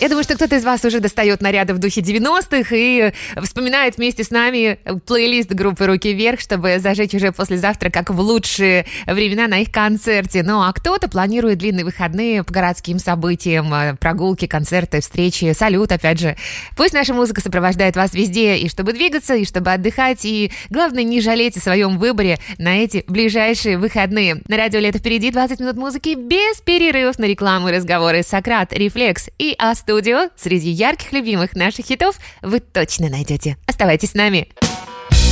Я думаю, что кто-то из вас уже достает наряды в духе 90-х и вспоминает вместе с нами плейлист группы «Руки вверх», чтобы зажечь уже послезавтра, как в лучшие времена на их концерте. Ну, а кто-то планирует длинные выходные по городским событиям, прогулки, концерты, встречи, салют, опять же. Пусть наша музыка сопровождает вас везде, и чтобы двигаться, и чтобы отдыхать, и, главное, не жалеть о своем выборе на эти ближайшие выходные. На радио «Лето впереди» 20 минут музыки без перерывов на рекламу и разговоры. «Сократ», «Рефлекс» и «А-студио». Среди ярких любимых наших хитов вы точно найдете. Оставайтесь с нами.